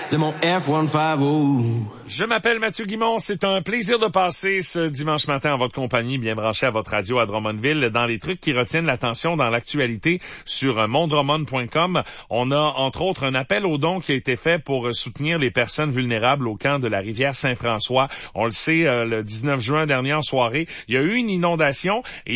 de mon F-150. Je m'appelle Mathieu Guimond. C'est un plaisir de passer ce dimanche matin en votre compagnie, bien branché à votre radio à Drummondville, dans les trucs qui retiennent l'attention dans l'actualité sur mondrummond.com. On a, entre autres, un appel aux dons qui a été fait pour soutenir les personnes vulnérables au camp de la rivière Saint-François. On le sait, le 19 juin dernier en soirée, il y a eu une inondation et